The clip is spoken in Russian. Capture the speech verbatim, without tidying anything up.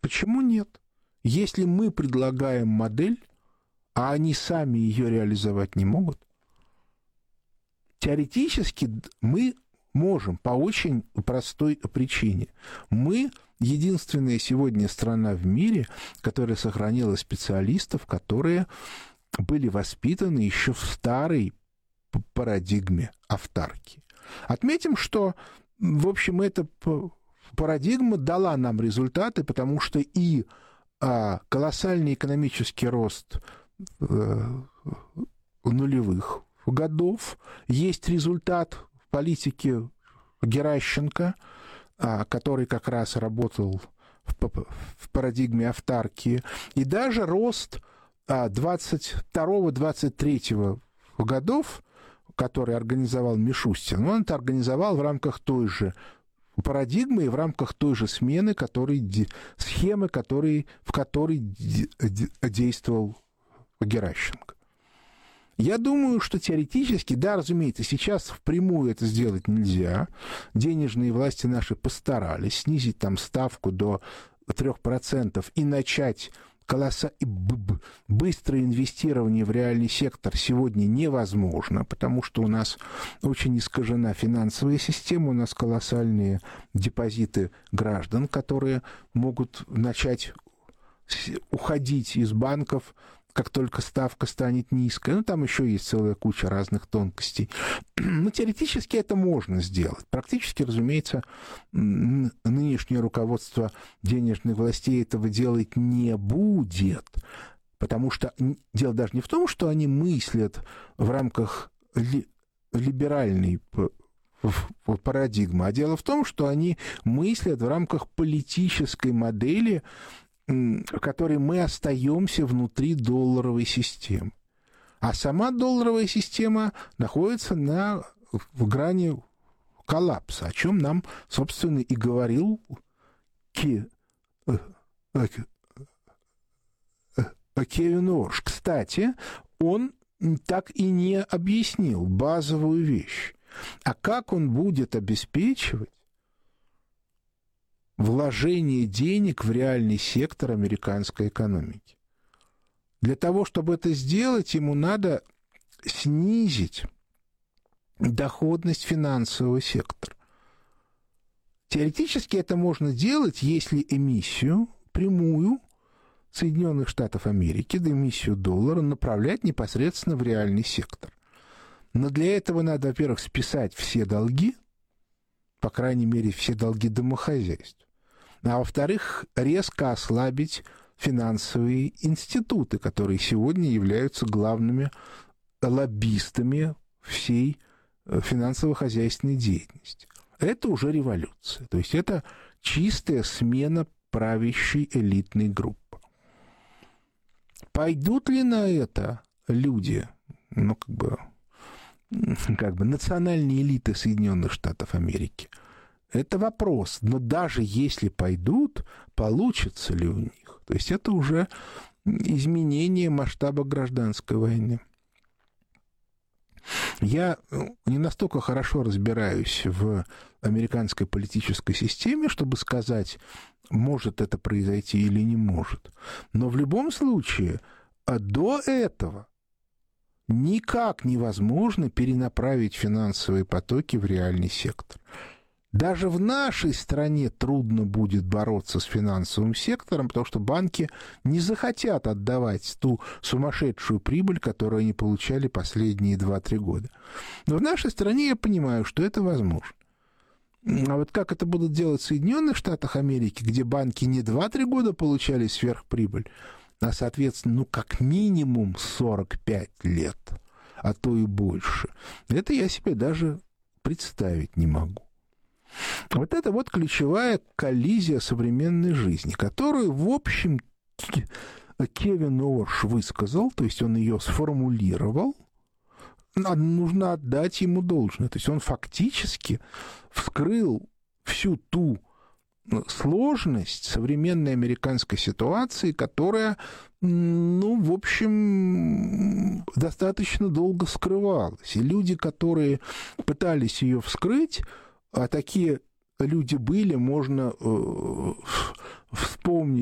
Почему нет? Если мы предлагаем модель, а они сами ее реализовать не могут, теоретически мы можем по очень простой причине. Мы единственная сегодня страна в мире, которая сохранила специалистов, которые были воспитаны еще в старой парадигме автарки. Отметим, что, в общем, эта парадигма дала нам результаты, потому что и а, колоссальный экономический рост а, нулевых годов есть результат политики Геращенко, а, который как раз работал в, в парадигме автаркии, и даже рост а, двадцать второго — двадцать третьего годов, который организовал Мишустин, он это организовал в рамках той же парадигмы и в рамках той же смены, который, схемы, который, в которой действовал Геращенко. Я думаю, что теоретически, да, разумеется, сейчас впрямую это сделать нельзя. Денежные власти наши постарались снизить там ставку до трех процентов и начать колосса... и быстрое инвестирование в реальный сектор сегодня невозможно, потому что у нас очень искажена финансовая система, у нас колоссальные депозиты граждан, которые могут начать уходить из банков, как только ставка станет низкой. Ну, там еще есть целая куча разных тонкостей. Но теоретически это можно сделать. Практически, разумеется, нынешнее руководство денежных властей этого делать не будет, потому что дело даже не в том, что они мыслят в рамках ли, либеральной парадигмы, а дело в том, что они мыслят в рамках политической модели, в которой мы остаемся внутри долларовой системы. А сама долларовая система находится на, в грани коллапса, о чем нам, собственно, и говорил Ки, Кевин Орш. Кстати, он так и не объяснил базовую вещь. А как он будет обеспечивать вложение денег в реальный сектор американской экономики? Для того, чтобы это сделать, ему надо снизить доходность финансового сектора. Теоретически это можно делать, если эмиссию прямую Соединенных Штатов Америки, да эмиссию доллара, направлять непосредственно в реальный сектор. Но для этого надо, во-первых, списать все долги, по крайней мере, все долги домохозяйств. А во-вторых, резко ослабить финансовые институты, которые сегодня являются главными лоббистами всей финансово-хозяйственной деятельности. Это уже революция. То есть это чистая смена правящей элитной группы. Пойдут ли на это люди, ну, как бы, как бы национальные элиты Соединенных Штатов Америки? Это вопрос. Но даже если пойдут, получится ли у них? То есть это уже изменение масштаба гражданской войны. Я не настолько хорошо разбираюсь в американской политической системе, чтобы сказать, может это произойти или не может. Но в любом случае, до этого никак невозможно перенаправить финансовые потоки в реальный сектор. Даже в нашей стране трудно будет бороться с финансовым сектором, потому что банки не захотят отдавать ту сумасшедшую прибыль, которую они получали последние два-три года. Но в нашей стране я понимаю, что это возможно. А вот как это будут делать в Соединенных Штатах Америки, где банки не два-три года получали сверхприбыль, а, соответственно, ну, как минимум сорок пять лет, а то и больше, это я себе даже представить не могу. Вот это вот ключевая коллизия современной жизни, которую, в общем, Кевин Орш высказал, то есть он ее сформулировал, нужно отдать ему должное. То есть он фактически вскрыл всю ту сложность современной американской ситуации, которая, ну, в общем, достаточно долго скрывалась. И люди, которые пытались ее вскрыть, а такие люди были, можно э, вспомнить